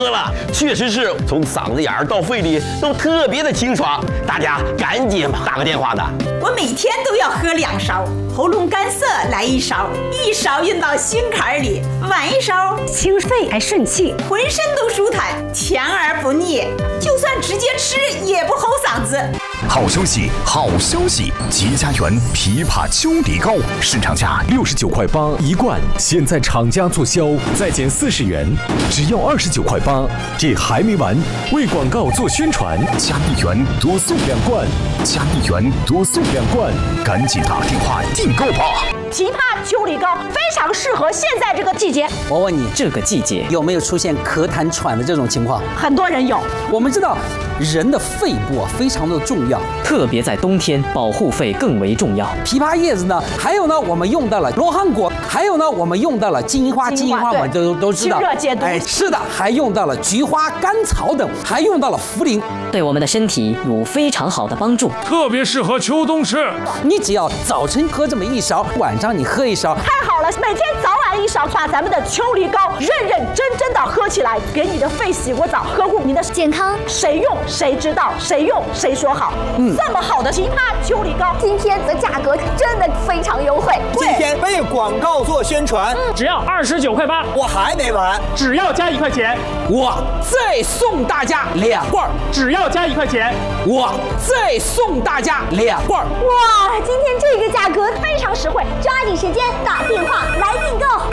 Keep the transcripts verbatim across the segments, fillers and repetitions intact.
喝了，确实是从嗓子眼儿到肺里都特别的清爽，大家赶紧打个电话的。 我每天都要喝两勺，喉咙干涩来一勺，一勺运到心坎里，晚一勺清肺还顺气， 浑身都舒坦，强而不腻，就算直接吃也不齁嗓子。 好消息，好消息！吉家园枇杷秋梨膏市场价六十九块八一罐，现在厂家促销，再减四十元，只要二十九块八。这还没完，为广告做宣传，加一元多送两罐，加一元多送两罐，赶紧打电话订购吧！ 枇杷秋梨膏非常适合现在这个季节。 我问你，这个季节有没有出现咳痰喘的这种情况？ 很多人有。 我们知道，人的肺部啊非常的重要， 特别在冬天，保护肺更为重要。 枇杷叶子呢，还有呢，我们用到了罗汉果，还有呢，我们用到了金银花，金银花我们都都知道， 清热解毒。 哎，是的，还用到了菊花、甘草等，还用到了茯苓， 对我们的身体有非常好的帮助， 特别适合秋冬吃。 你只要早晨喝这么一勺，晚上你喝一勺， 太好了！每天早晚一勺，把咱们的秋梨膏认认真真的喝起来，给你的肺洗过澡，呵护你的健康。谁用谁知道，谁用谁说好。嗯，这么好的枇杷秋梨膏， 今天的价格真的非常优惠。 今天为广告做宣传， 嗯、只要二十九块八， 我还没完， 只要加一块钱， 我再送大家两罐， 只要加一块钱， 我再送大家两罐。 哇，今天这个价格非常实惠，抓紧时间打电话来订购。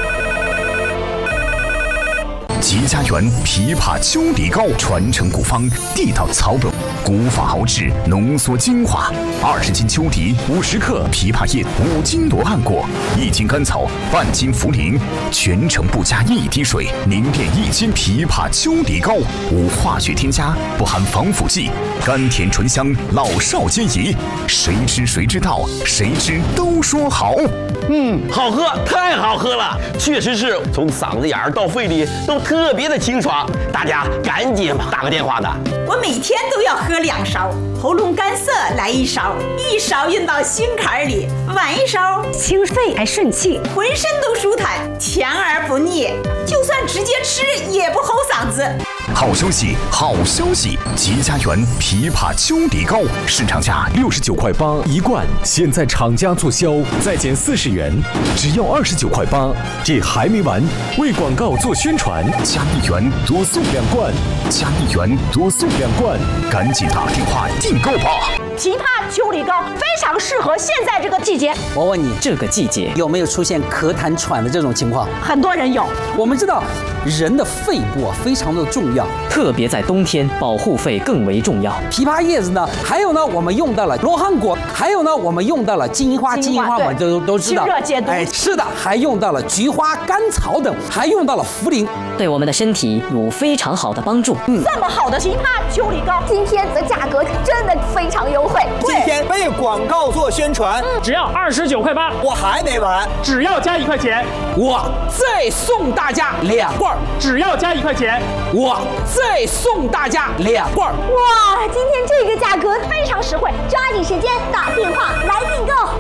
吉家园枇杷秋梨膏，传承古方，地道草本，古法熬制，浓缩精华。二十斤秋梨，五十克枇杷叶，五斤罗汉果，一斤甘草，半斤茯苓，全程不加一滴水，凝练一斤枇杷秋梨膏，无化学添加，不含防腐剂，甘甜醇香，老少皆宜。谁吃谁知道，谁吃都说好。 嗯，好喝，太好喝了，确实是从嗓子眼儿到肺里都特别的清爽，大家赶紧打个电话的。 我每天都要喝两勺，喉咙干涩来一勺，一勺运到心坎里，晚一勺清肺还顺气， 浑身都舒坦，强而不腻，就算直接吃也不齁嗓子。 好消息，好消息！吉家园枇杷秋梨膏市场价六十九块八一罐，现在厂家促销，再减四十元，只要二十九块八。这还没完，为广告做宣传，加一元多送两罐，加一元多送两罐，赶紧打电话订购吧！ 枇杷秋梨膏非常适合现在这个季节。 我问你， 这个季节有没有出现咳痰喘的这种情况？ 很多人有。 我们知道，人的肺部啊非常的重要， 特别在冬天，保护肺更为重要。 枇杷叶子呢，还有呢，我们用到了罗汉果，还有呢，我们用到了金银花，金银花我们都都知道， 清热解毒。 哎，是的，还用到了菊花、甘草等，还用到了茯苓， 对我们的身体有非常好的帮助。 嗯，这么好的枇杷秋梨膏， 今天的价格真的非常优惠。 今天为广告做宣传， 嗯、只要二十九块八， 我还没完， 只要加一块钱， 我再送大家两罐， 只要加一块钱， 我再送大家两罐。 哇，今天这个价格非常实惠，抓紧时间打电话来订购。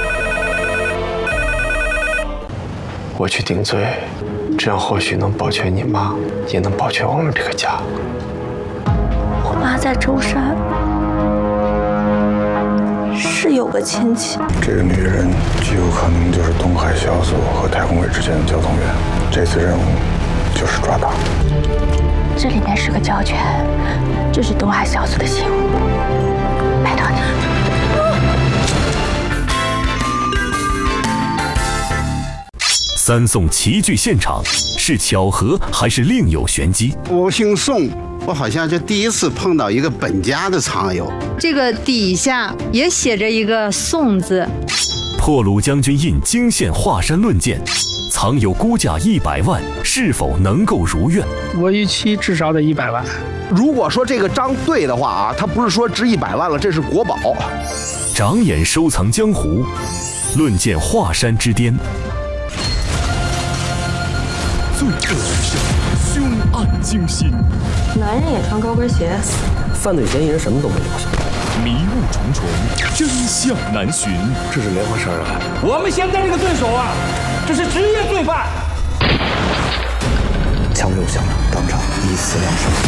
我去顶罪，这样或许能保全你妈，也能保全我们这个家。 我妈在舟山，是有个亲戚。 这个女人极有可能就是东海小组和太空卫之间的交通员。这次任务就是抓她。 这里面是个胶圈，这是东海小组的信物，拜托你。 三宋齐聚现场，是巧合还是另有玄机？ 我姓宋，我好像就第一次碰到一个本家的藏友。 这个底下也写着一个宋字。 破虏将军印惊现华山论剑，藏友估价一百万，是否能够如愿？ 我预期至少得一百万。 如果说这个章对的话啊，它不是说值一百万了，这是国宝。 长眼收藏江湖，论剑华山之巅。罪恶之声，凶案惊心。 男人也穿高跟鞋。 犯罪嫌疑人什么都没留下。 迷雾重重，真相难寻。 这是连环杀人案。 我们现在这个对手啊，这是职业罪犯。 枪没有响，当场一死两伤。